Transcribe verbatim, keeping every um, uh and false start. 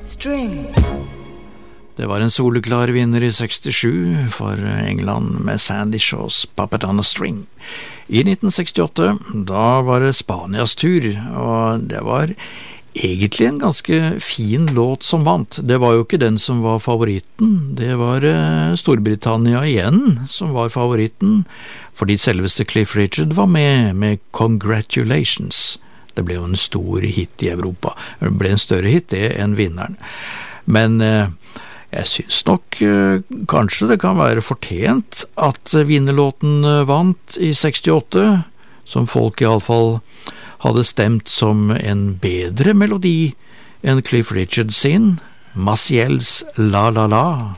String. Det var en soleklar vinner i sekstisju for England med Sandy Shaws Puppet on a String. I nitten sekstiåtte, da var det Spanias tur, og det var egentlig en ganske fin låt som vant. Det var jo ikke den som var favoritten, det var Storbritannia igjen som var favoritten, fordi selveste Cliff Richard var med med Congratulations. Det ble jo en stor hit i Europa. Det ble en større hit det enn vinneren. Men eh, jeg synes nok eh, kanskje det kan være fortjent at vinnerlåten vant i sekstiåtte, som folk i alle fall hadde stemt som en bedre melodi enn Cliff Richard sin, Maciels La La La.